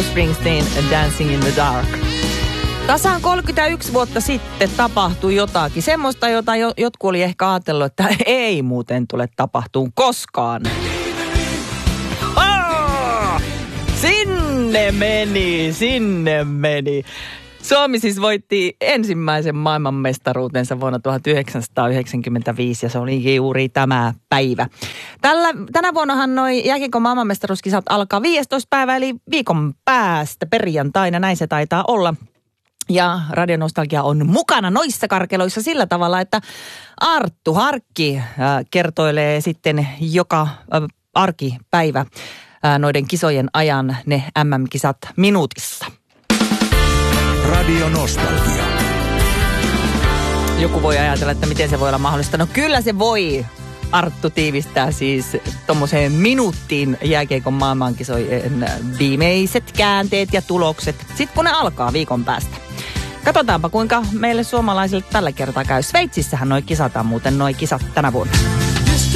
Bruce Springsteen, Dancing in the Dark. Tasan 31 vuotta sitten tapahtui jotakin. Semmoista, jota jotkut oli ehkä ajatellut, että ei muuten tule tapahtumaan koskaan. Sinne meni. Suomi siis voitti ensimmäisen maailmanmestaruutensa vuonna 1995 ja se oli juuri tämä päivä. Tänä vuonnahan noi jääkiekon maailmanmestaruuskisat alkaa 15. päivä eli viikon päästä perjantaina, näin se taitaa olla. Ja Radionostalgia on mukana noissa karkeloissa sillä tavalla, että Arttu Harkki kertoilee sitten joka arkipäivä noiden kisojen ajan ne MM-kisat minuutissa. Radionostalgia. Joku voi ajatella, että miten se voi olla mahdollista. No kyllä se voi. Arttu tiivistää siis tommoseen minuuttiin jääkiekon maailmankisojen viimeiset käänteet ja tulokset. Sitten kun ne alkaa viikon päästä. Katsotaanpa kuinka meille suomalaisille tällä kertaa käy. Sveitsissähän noi kisat tänä vuonna.